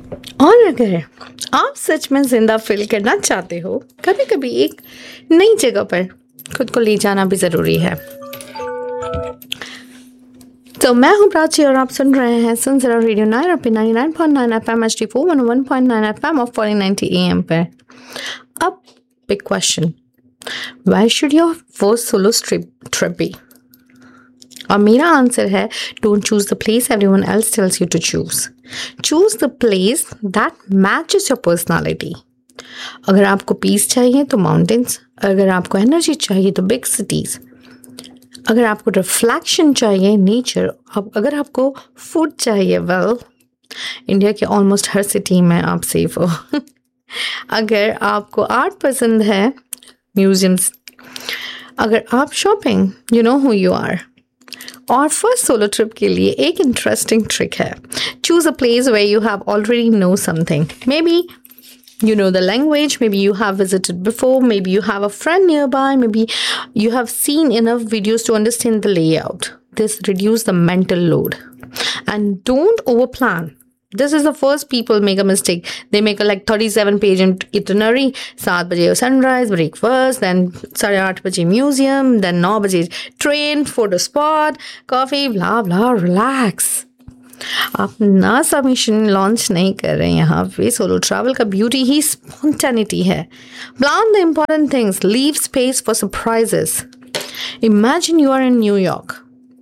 और अगर आप सच में जिंदा फील करना चाहते हो, कभी कभी एक नई जगह पर खुद को ले जाना भी ज़रूरी है। तो मैं हूँ प्राची और आप सुन रहे हैं सुनजरा रेडियो 9 पे 99.9 FM HD4 101.9 FM और 1490 AM पर। अब big question, where should your first solo trip B? और मेरा आंसर है, don't choose the place everyone else tells you to choose the place that matches your personality. अगर आपको piece चाहिए तो माउंटेन्स, अगर आपको एनर्जी चाहिए तो बिग सिटीज़, अगर आपको रिफ्लेक्शन चाहिए नेचर, अगर आपको फूड चाहिए वेल इंडिया के ऑलमोस्ट हर सिटी में आप सेफ हो। अगर आपको आर्ट पसंद है म्यूजियम्स, अगर आप shopping you know who you are. और फर्स्ट सोलो ट्रिप के लिए एक इंटरेस्टिंग ट्रिक है, choose a place where you have already know something. May be you know the language, maybe you have visited before, maybe you have a friend nearby, maybe you have seen enough videos to understand the layout. This reduces the mental load. And don't overplan. This is the first people make a mistake. They make a 37-page itinerary. 7 baje sunrise, breakfast, then 8:30 baje museum, then 9 baje train, photo spot, coffee, blah blah, relax. आप NASA mission launch नहीं कर रहे हैं यहाँ पे। Solo travel का beauty ही spontaneity है। Plan the important things, leave space for surprises. Imagine you are in New York,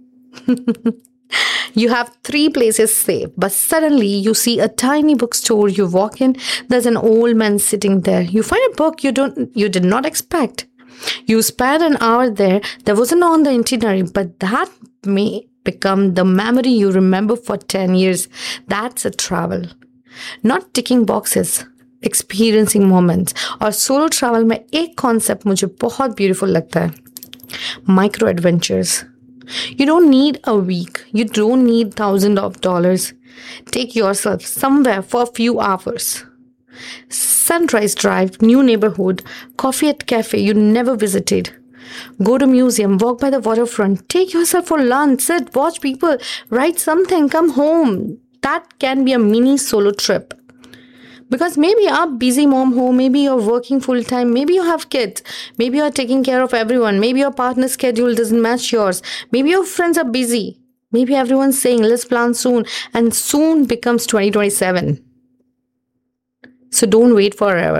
you have 3 places safe, but suddenly you see a tiny bookstore. You walk in, there's an old man sitting there. You find a book you did not expect. You spend an hour there that wasn't on the itinerary, but that may become the memory you remember for 10 years. That's a travel. Not ticking boxes, experiencing moments. और solo travel में एक concept मुझे बहुत beautiful लगता है, micro adventures. You don't need a week. You don't need thousands of dollars. Take yourself somewhere for a few hours. Sunrise drive, new neighborhood, coffee at cafe you never visited. Go to museum, walk by the waterfront, take yourself for lunch, sit, watch people, write something, come home. That can be a mini solo trip. Because maybe you're busy mom ho, maybe you're working full time, maybe you have kids, maybe you're taking care of everyone, maybe your partner's schedule doesn't match yours, maybe your friends are busy, maybe everyone's saying let's plan soon, and soon becomes 2027. So don't wait forever.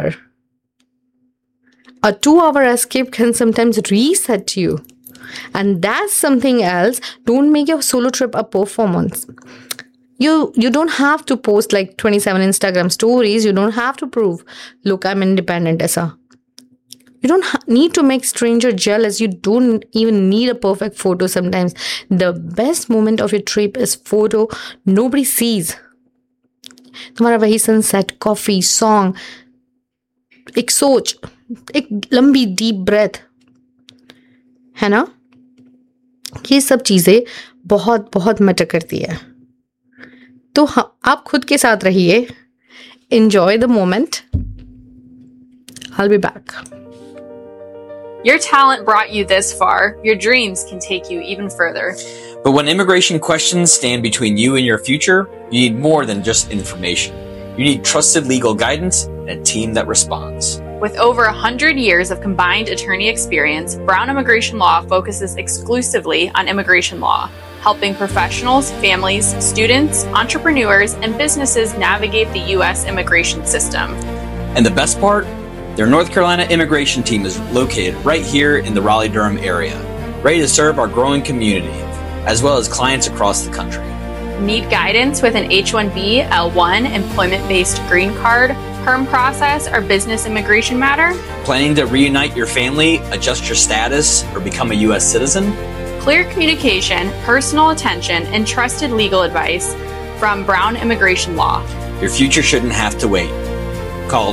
A 2-hour escape can sometimes reset you. And that's something else. Don't make your solo trip a performance. You don't have to post 27 Instagram stories. You don't have to prove, look, I'm independent, aisa. You don't need to make stranger jealous. You don't even need a perfect photo sometimes. The best moment of your trip is photo nobody sees. तुम्हारा वही sunset, coffee, song, एक सोच, एक लंबी deep breath, है ना? ये सब चीज़ें बहुत बहुत मैटर करती है। तो आप खुद के साथ रहिए, enjoy the moment. I'll be back. Your talent brought you this far. Your dreams can take you even further. But when immigration questions stand between you and your future, you need more than just information. You need trusted legal guidance and a team that responds. With over 100 years of combined attorney experience, Brown Immigration Law focuses exclusively on immigration law, helping professionals, families, students, entrepreneurs, and businesses navigate the U.S. immigration system. And the best part? Their North Carolina immigration team is located right here in the Raleigh-Durham area, ready to serve our growing community, as well as clients across the country. Need guidance with an H-1B, L-1, employment-based green card, perm process, or business immigration matter? Planning to reunite your family, adjust your status, or become a U.S. citizen? Clear communication, personal attention, and trusted legal advice from Brown Immigration Law. Your future shouldn't have to wait. Call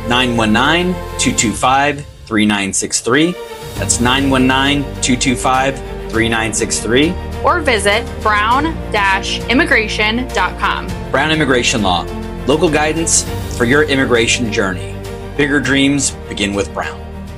919-225-3963. That's 919-225-3963. Or visit brown-immigration.com. Brown Immigration Law. Local guidance for your immigration journey. Bigger dreams begin with Brown.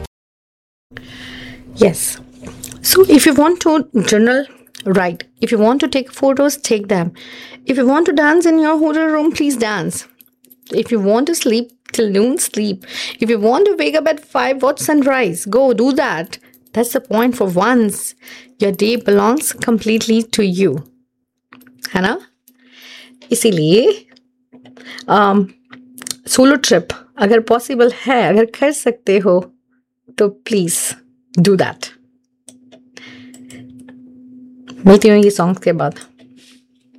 Yes. So if you want to journal, write. If you want to take photos, take them. If you want to dance in your hotel room, please dance. If you want to sleep till noon, sleep. If you want to wake up at 5, watch sunrise. Go do that. That's the point for once. Your day belongs completely to you. है ना? इसीलिए solo trip अगर possible है, अगर कर सकते हो तो प्लीज डू दैट. मिलती हूँ ये सॉन्ग के बाद.